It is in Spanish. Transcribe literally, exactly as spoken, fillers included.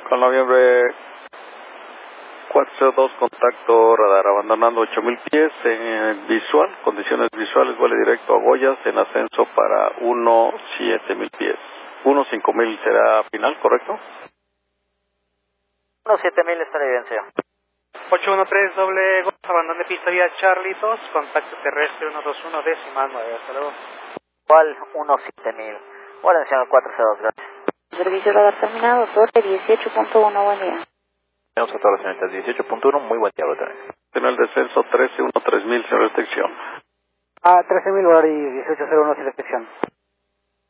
Con noviembre cuatro cero dos, contacto radar, abandonando ocho mil pies, en visual, condiciones visuales, vuelo directo a Goyas, en ascenso para uno siete mil pies. uno cinco mil será final, ¿correcto? uno siete mil estará bien, señor. ocho uno tres, doble Golf, abandono de pista vía Charlie dos, contacto terrestre uno dos uno, decimal nueve, hasta luego. ¿Cuál? uno siete mil. Bueno, señor cuatro cero dos, gracias. Servicio radar terminado, Torre dieciocho punto uno, buen día. Tenemos a todas las señoritas dieciocho punto uno, muy buen día, otra vez. En el descenso trece uno tres mil sin restricción. Ah, trece mil, horario dieciocho cero uno sin restricción.